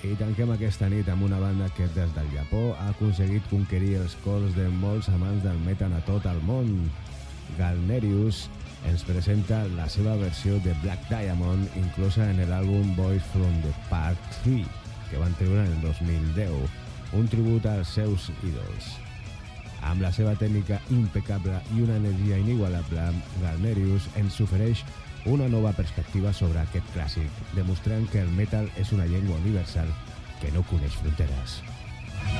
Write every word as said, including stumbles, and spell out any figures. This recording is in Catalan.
I tanquem aquesta nit amb una banda que des del Japó ha aconseguit conquerir els cors de molts amants del metal a tot el món. Galnerius ens presenta la seva versió de Black Diamond inclosa en l'àlbum Boys from the Part tres que van treure en el dos mil deu, un tribut als seus ídols. Amb la seva tècnica impecable i una energia inigualable, Galnerius ens ofereix una nova perspectiva sobre aquest clàssic, demostrant que el metal és una llengua universal que no coneix fronteres.